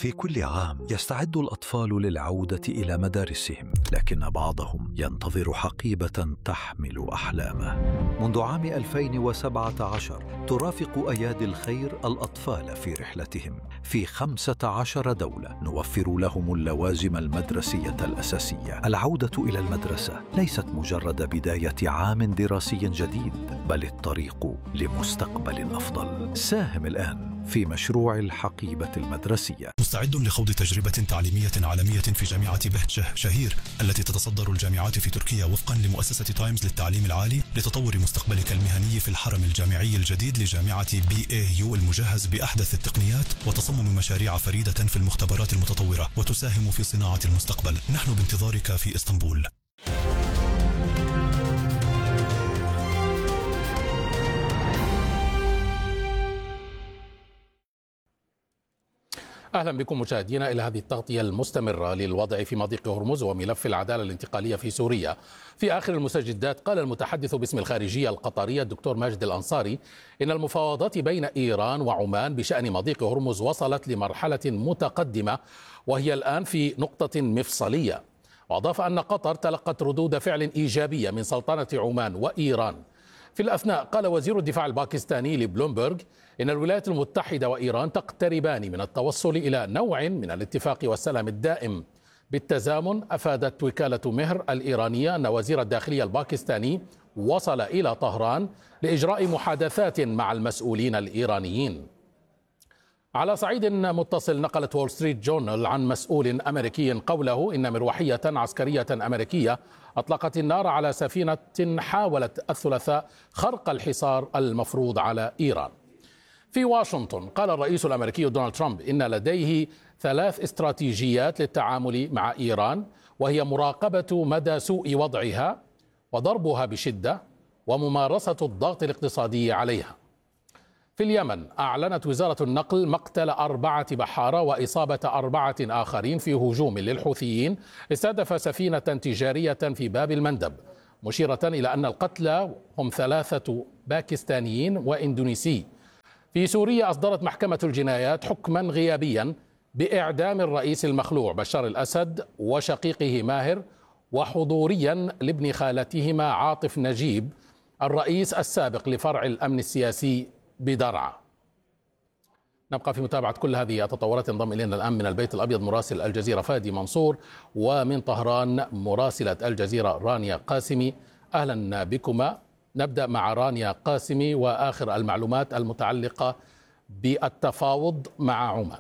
في كل عام يستعد الأطفال للعودة إلى مدارسهم، لكن بعضهم ينتظر حقيبة تحمل أحلامه. منذ عام 2017 ترافق أيادي الخير الأطفال في رحلتهم في 15 دولة، نوفر لهم اللوازم المدرسية الأساسية. العودة إلى المدرسة ليست مجرد بداية عام دراسي جديد، بل الطريق لمستقبل أفضل. ساهم الآن في مشروع الحقيبة المدرسية. مستعد لخوض تجربة تعليمية عالمية في جامعة بهجة شهير التي تتصدر الجامعات في تركيا وفقا لمؤسسة تايمز للتعليم العالي، لتطور مستقبلك المهني في الحرم الجامعي الجديد لجامعة BAU المجهز بأحدث التقنيات وتصمم مشاريع فريدة في المختبرات المتطورة وتساهم في صناعة المستقبل. نحن بانتظارك في اسطنبول. أهلا بكم مشاهدينا إلى هذه التغطية المستمرة للوضع في مضيق هرمز وملف العدالة الانتقالية في سوريا. في آخر المستجدات قال المتحدث باسم الخارجية القطرية الدكتور ماجد الأنصاري إن المفاوضات بين إيران وعمان بشأن مضيق هرمز وصلت لمرحلة متقدمة وهي الآن في نقطة مفصلية. وأضاف أن قطر تلقت ردود فعل إيجابية من سلطنة عمان وإيران. في الأثناء قال وزير الدفاع الباكستاني لبلومبرغ إن الولايات المتحدة وإيران تقتربان من التوصل إلى نوع من الاتفاق والسلام الدائم. بالتزامن أفادت وكالة مهر الإيرانية أن وزير الداخلية الباكستاني وصل إلى طهران لإجراء محادثات مع المسؤولين الإيرانيين. على صعيد متصل نقلت وول ستريت جورنال عن مسؤول أمريكي قوله إن مروحية عسكرية أمريكية أطلقت النار على سفينة حاولت الثلاثاء خرق الحصار المفروض على إيران. في واشنطن قال الرئيس الأمريكي دونالد ترامب إن لديه 3 استراتيجيات للتعامل مع إيران، وهي مراقبة مدى سوء وضعها وضربها بشدة وممارسة الضغط الاقتصادي عليها. في اليمن أعلنت وزارة النقل مقتل 4 بحارة وإصابة 4 آخرين في هجوم للحوثيين استهدف سفينة تجارية في باب المندب، مشيرة إلى أن القتلى هم 3 باكستانيين وإندونيسي. في سوريا أصدرت محكمة الجنايات حكما غيابيا بإعدام الرئيس المخلوع بشار الأسد وشقيقه ماهر، وحضوريا لابن خالتهما عاطف نجيب الرئيس السابق لفرع الأمن السياسي بدرعا. نبقى في متابعة كل هذه التطورات. انضم إلينا الآن من البيت الأبيض مراسل الجزيرة فادي منصور، ومن طهران مراسلة الجزيرة رانيا قاسمي. أهلا بكما. نبدأ مع رانيا قاسمي وآخر المعلومات المتعلقة بالتفاوض مع عمان.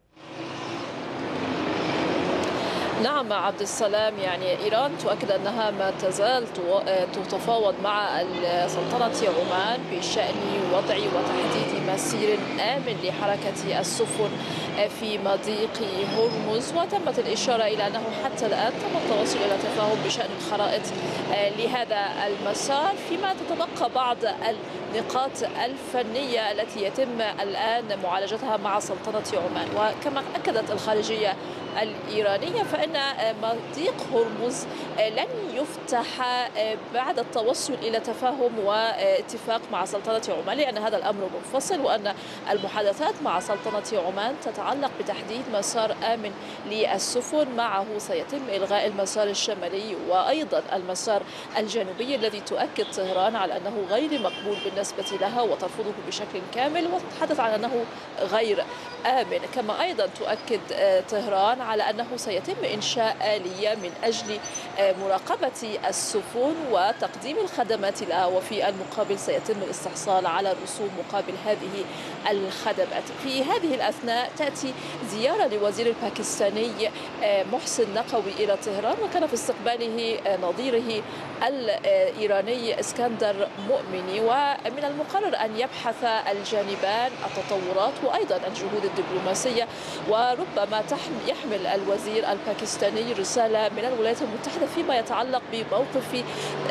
نعم عبد السلام، يعني إيران تؤكد أنها ما تزال تتفاوض مع سلطنة عمان بشأن وضع وتحديد مسير آمن لحركة السفن في مضيق هرمز، وتمت الإشارة إلى أنه حتى الآن تم التوصل إلى تفاهم بشأن الخرائط لهذا المسار، فيما تتبقى بعض النقاط الفنية التي يتم الآن معالجتها مع سلطنة عمان. وكما أكدت الخارجية الإيرانية فإن مضيق هرمز لن يفتح بعد التوصل إلى تفاهم واتفاق مع سلطنة عمان، لأن هذا الأمر منفصل، وأن المحادثات مع سلطنة عمان تتعلق بتحديد مسار آمن للسفن. معه سيتم إلغاء المسار الشمالي وأيضا المسار الجنوبي الذي تؤكد طهران على أنه غير مقبول بالنسبة لها وترفضه بشكل كامل، وتتحدث عن أنه غير آمن. كما أيضا تؤكد طهران على أنه سيتم إنشاء آلية من أجل مراقبة السفن وتقديم الخدمات لها، وفي المقابل سيتم الاستحصال على الرسوم مقابل هذه الخدمات. في هذه الأثناء تأتي زيارة لوزير الباكستاني محسن نقوي إلى طهران، وكان في استقباله نظيره الإيراني اسكندر مؤمني. ومن المقرر أن يبحث الجانبان التطورات وأيضا الجهود الدبلوماسية، وربما يحمل يحمل الوزير الباكستاني رسالة من الولايات المتحدة فيما يتعلق بموقف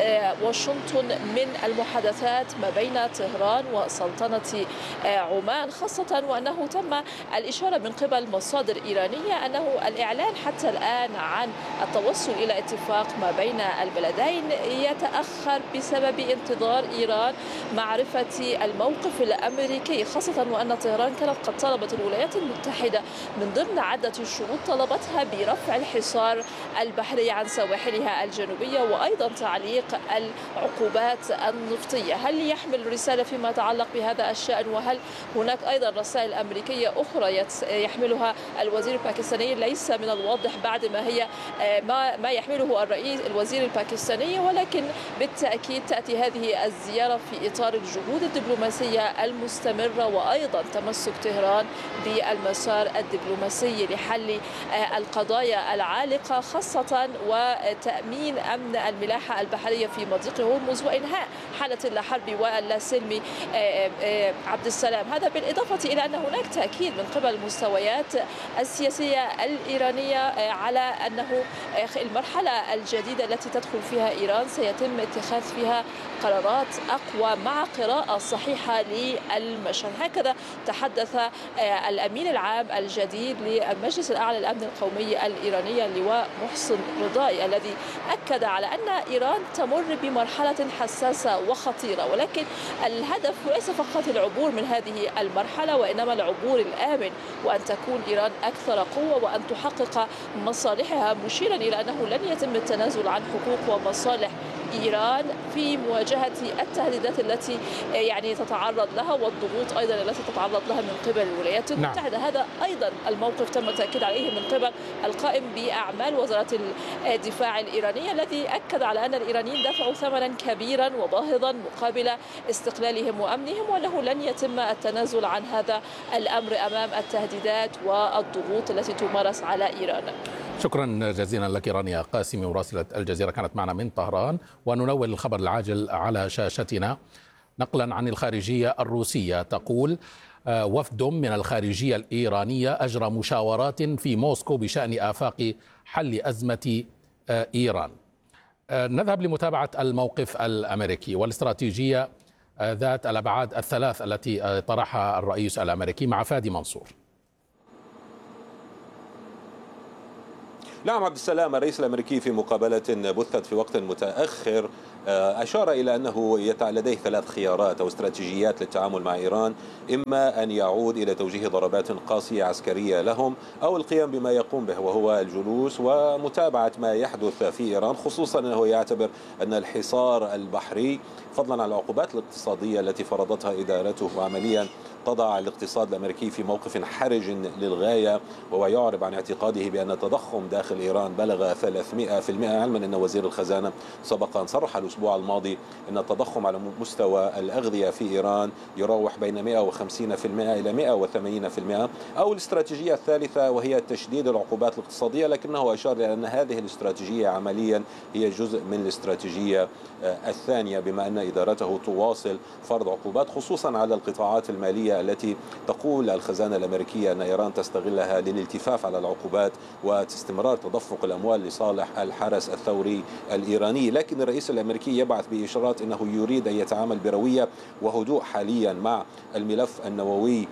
واشنطن من المحادثات ما بين طهران وسلطنة عمان، خاصة وأنه تم الإشارة من قبل مصادر إيرانية أنه الإعلان حتى الآن عن التوصل إلى اتفاق ما بين البلدين يتأخر بسبب انتظار إيران معرفة الموقف الأمريكي، خاصة وأن طهران كانت قد طلبت الولايات المتحدة من ضمن عدة شروط طلبتها برفع الحصار البحري عن سواحلها الجنوبية وأيضا تعليق العقوبات النفطية. هل يحمل رسالة فيما يتعلق بهذا الشأن؟ وهل هناك أيضا رسائل أمريكية أخرى يحملها الوزير الباكستاني؟ ليس من الواضح بعد ما هي ما يحمله الوزير الباكستاني، ولكن بالتأكيد تأتي هذه الزيارة في إطار الجهود الدبلوماسية المستمرة وأيضا تمسك طهران بالمسار الدبلوماسي لحل القضايا العالقة، خاصة وتأمين أمن الملاحة البحرية في مضيق هرمز وإنهاء حالة الحرب والسلم. عبد السلام، هذا بالإضافة إلى أن هناك تأكيد من قبل المستويات السياسية الإيرانية على أنه المرحلة الجديدة التي تدخل فيها إيران سيتم اتخاذ فيها قرارات أقوى مع قراءة صحيحة للمشهد. هكذا تحدث الأمين العام الجديد للمجلس الأعلى للأمن القومي الإيراني اللواء محسن رضائي، الذي أكد على أن إيران تمر بمرحلة حساسة وخطيرة، ولكن الهدف ليس فقط العبور من هذه المرحلة وإنما العبور الآمن، وأن تكون إيران أكثر قوة وأن تحقق مصالحها، مشيرا إلى أنه لن يتم التنازل عن حقوق ومصالح إيران في مواجهة التهديدات التي تتعرض لها والضغوط أيضا التي تتعرض لها من قبل الولايات المتحدة. هذا أيضا الموقف تم التأكيد عليه من قبل القائم بأعمال وزارة الدفاع الإيرانية، الذي أكد على أن الإيرانيين دفعوا ثمنا كبيرا وباهظا مقابل استقلالهم وأمنهم، وأنه لن يتم التنازل عن هذا الأمر أمام التهديدات والضغوط التي تمارس على إيران. شكرا جزيلا لك رانيا قاسمي مراسلة الجزيرة كانت معنا من طهران. وننول الخبر العاجل على شاشتنا نقلا عن الخارجية الروسية، تقول وفد من الخارجية الإيرانية أجرى مشاورات في موسكو بشأن آفاق حل أزمة إيران. نذهب لمتابعة الموقف الأمريكي والاستراتيجية ذات الأبعاد الثلاث التي طرحها الرئيس الأمريكي مع فادي منصور. نعم عبد السلام، الرئيس الأمريكي في مقابلة بثت في وقت متأخر أشار إلى أنه لديه ثلاث خيارات أو استراتيجيات للتعامل مع إيران، إما أن يعود إلى توجيه ضربات قاسية عسكرية لهم أو القيام بما يقوم به وهو الجلوس ومتابعة ما يحدث في إيران، خصوصا أنه يعتبر أن الحصار البحري فضلا عن العقوبات الاقتصادية التي فرضتها إدارته عمليا تضع الاقتصاد الأمريكي في موقف حرج للغاية، وهو يعرب عن اعتقاده بأن التضخم داخل إيران بلغ 300%، علما أن وزير الخزانة سبقا صرح الأسبوع الماضي أن التضخم على مستوى الأغذية في إيران يراوح بين 150% إلى 180%. أو الاستراتيجية الثالثة وهي تشديد العقوبات الاقتصادية، لكنه أشار إلى أن هذه الاستراتيجية عمليا هي جزء من الاستراتيجية الثانية، بما أن إدارته تواصل فرض عقوبات خصوصا على القطاعات المالية التي تقول الخزانة الأمريكية أن إيران تستغلها للالتفاف على العقوبات واستمرار تدفق الأموال لصالح الحرس الثوري الإيراني. لكن الرئيس الأمريكي يبعث بإشارات أنه يريد أن يتعامل بروية وهدوء حاليا مع الملف النووي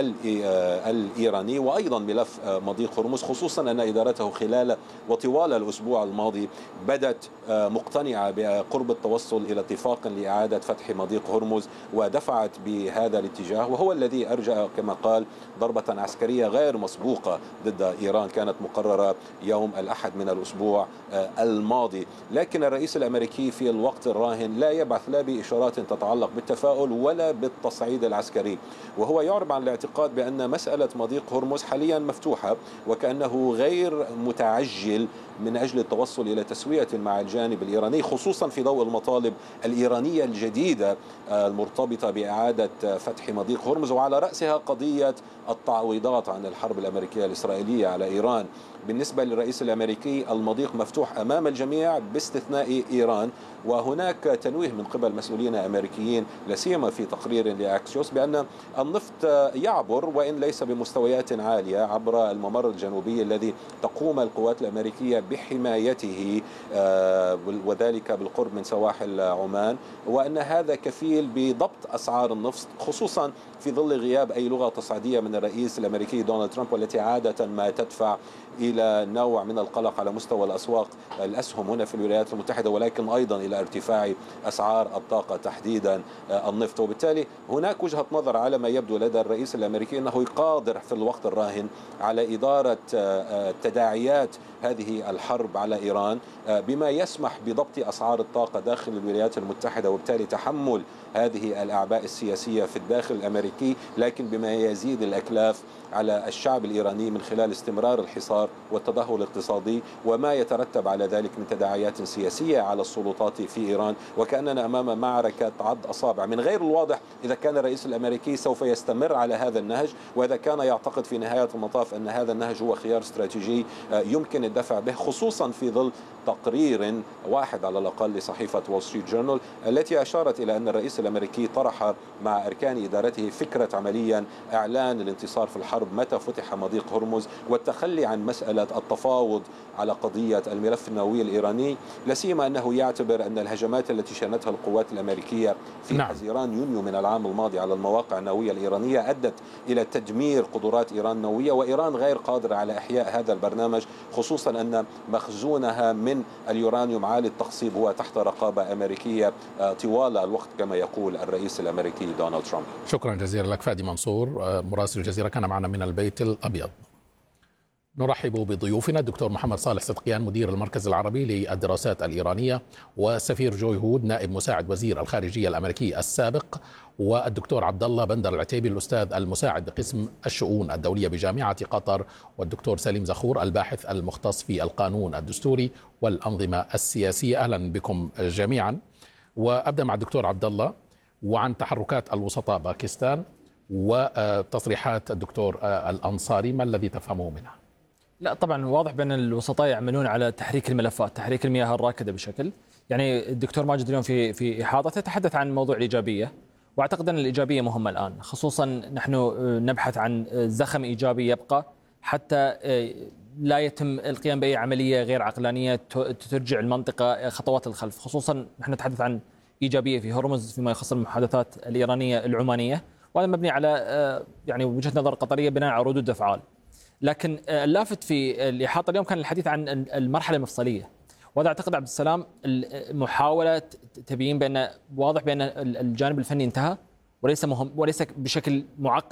الإيراني وأيضا ملف مضيق هرمز، خصوصا أن إدارته خلال وطوال الأسبوع الماضي بدت مقتنعة بقرب التوصل إلى اتفاق لإعادة فتح مضيق هرمز ودفعت بهذا الاتجاه، وهو الذي أرجع كما قال ضربة عسكرية غير مسبوقة ضد إيران كانت مقررة يوم الأحد من الأسبوع الماضي. لكن الرئيس الأمريكي في الوقت الراهن لا يبعث لا بإشارات تتعلق بالتفاؤل ولا بالتصعيد العسكري، وهو يعرب عن الاعتقاد بأن مسألة مضيق هرمز حاليا مفتوحة وكأنه غير متعجل من أجل التوصل إلى تسوية مع الجانب الإيراني، خصوصا في ضوء المطالب الإيرانية الجديدة المرتبطة بإعادة فتح مضيق هرمز، وعلى رأسها قضية التعويضات عن الحرب الأمريكية الإسرائيلية على إيران. بالنسبة للرئيس الأمريكي المضيق مفتوح أمام الجميع باستثناء إيران، وهناك تنويه من قبل مسؤولين أمريكيين لا سيما في تقرير لأكسيوس بأن النفط يعبر وإن ليس بمستويات عالية عبر الممر الجنوبي الذي تقوم القوات الأمريكية بحمايته وذلك بالقرب من سواحل عمان، وأن هذا كفيل بضبط أسعار النفط خصوصا في ظل غياب أي لغة تصعيدية من الرئيس الأمريكي دونالد ترامب، والتي عادة ما تدفع إلى نوع من القلق على مستوى الأسواق الأسهم هنا في الولايات المتحدة، ولكن أيضا إلى ارتفاع أسعار الطاقة تحديدا النفط. وبالتالي هناك وجهة نظر على ما يبدو لدى الرئيس الأمريكي أنه قادر في الوقت الراهن على إدارة تداعيات هذه الحرب على إيران بما يسمح بضبط أسعار الطاقة داخل الولايات المتحدة، وبالتالي تحمل هذه الأعباء السياسية في الداخل الأمريكي، لكن بما يزيد الأكلاف على الشعب الإيراني من خلال استمرار الحصار والتدهور الاقتصادي وما يترتب على ذلك من تداعيات سياسية على السلطات في إيران. وكأننا أمام معركة عض أصابع. من غير الواضح إذا كان الرئيس الأمريكي سوف يستمر على هذا النهج، وإذا كان يعتقد في نهاية المطاف أن هذا النهج هو خيار استراتيجي يمكن الدفع به، خصوصا في ظل تقرير واحد على الأقل لصحيفة وول ستريت جورنال التي أشارت إلى أن الرئيس الأمريكي طرح مع أركان إدارته فكرة عمليا إعلان الانتصار في الحرب متى فتح مضيق هرمز، والتخلي عن مسألة التفاوض على قضية الملف النووي الإيراني، لا سيما أنه يعتبر أن الهجمات التي شنتها القوات الأمريكية في حزيران يونيو من العام الماضي على المواقع النووية الإيرانية أدت إلى تدمير قدرات إيران النووية، وإيران غير قادرة على إحياء هذا البرنامج، خصوصا أن مخزونها من اليورانيوم عالي التخصيب هو تحت رقابة أمريكية طوال الوقت كما يقول الرئيس الأمريكي دونالد ترامب. شكرا جزيلا لك فادي منصور مراسل الجزيرة كان معنا من البيت الأبيض. نرحب بضيوفنا الدكتور محمد صالح صدقيان مدير المركز العربي للدراسات الإيرانية، والسفير جوي هود نائب مساعد وزير الخارجية الأمريكي السابق، والدكتور عبد الله بندر العتيبي الأستاذ المساعد بقسم الشؤون الدولية بجامعة قطر، والدكتور سليم زخور الباحث المختص في القانون الدستوري والأنظمة السياسية. أهلا بكم جميعا. وأبدأ مع الدكتور عبد الله وعن تحركات الوسطاء باكستان وتصريحات الدكتور الأنصاري، ما الذي تفهمه منها؟ لا طبعا واضح بأن الوسطاء يعملون على تحريك الملفات، تحريك المياه الراكدة بشكل، يعني الدكتور ماجد اليوم في إحاطته تحدث عن موضوع الإيجابية، وأعتقد أن الإيجابية مهمة الآن، خصوصا نحن نبحث عن زخم إيجابي يبقى حتى لا يتم القيام بأي عملية غير عقلانية ترجع المنطقة خطوات الخلف، خصوصا نحن نتحدث عن إيجابية في هرمز فيما يخص المحادثات الإيرانية العمانية، وهذا مبني على يعني وجهة نظر قطرية بناء على ردود أفعال. لكن اللافت في الإحاطة اليوم كان الحديث عن المرحلة المفصلية، وهذا أعتقد عبد السلام محاولة تبيين بأن واضح بأن الجانب الفني انتهى وليس بشكل معقد